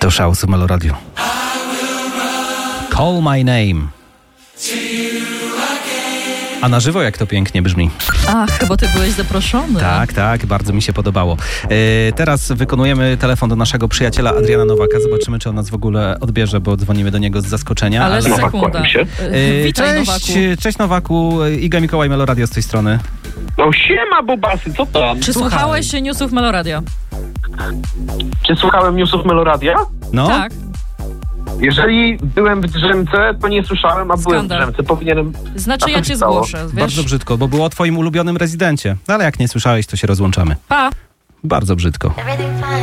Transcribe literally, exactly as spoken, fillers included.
To Szałus w Meloradiu. Call my name. A na żywo jak to pięknie brzmi. Ach, bo ty byłeś zaproszony. Tak, tak, bardzo mi się podobało. E, teraz wykonujemy telefon do naszego przyjaciela Adriana Nowaka. Zobaczymy, czy on nas w ogóle odbierze, bo dzwonimy do niego z zaskoczenia. Ale, ale... sekunda. E, Witaj, cześć, Nowaku. Cześć Nowaku, Iga Mikołaj, Meloradio z tej strony. No siema, Bobasy, co tam? Czy Słuchaj. słuchałeś newsów Meloradia? Czy słuchałem newsów Meloradia? No? Tak. Jeżeli byłem w drzemce, to nie słyszałem, a byłem w Skandal. drzemce. Powinienem... Znaczy A ja co cię się stało? zgłoszę, wiesz? Bardzo brzydko, bo było o twoim ulubionym rezydencie. No ale jak nie słyszałeś, to się rozłączamy. Pa! Bardzo brzydko. Everything fine.